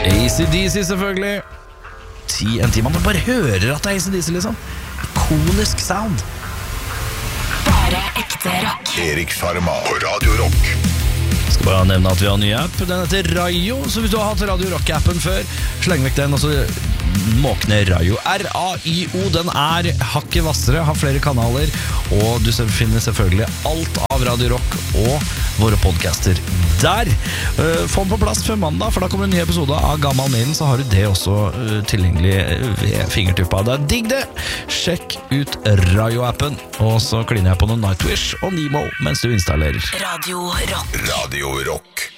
AC/DC selvfølgelig. TNT, man bare hører at det er AC/DC liksom. Ikonisk sound. Bare ekte rock. Erik Sjarma på Radio Rock. Skal bare nevne at vi har en ny app. Den heter Rayo. Så hvis du har hatt Radio Rock-appen før, sleng vekk den, og så måkne Rayo. R-A-Y-O. Den er hakket vassere, har flere kanaler, og du finner selvfølgelig alt av Radio Rock og våre podcaster der. Få den på plass før mandag, for da kommer en ny episode av Gammal Maiden, så har du det også tilgjengelig ved fingertuppa. Det er digg det! Sjekk ut Rayo-appen, og så kliner jeg på noen Nightwish og Nemo mens du installerer. Radio Rock. Radio Rock.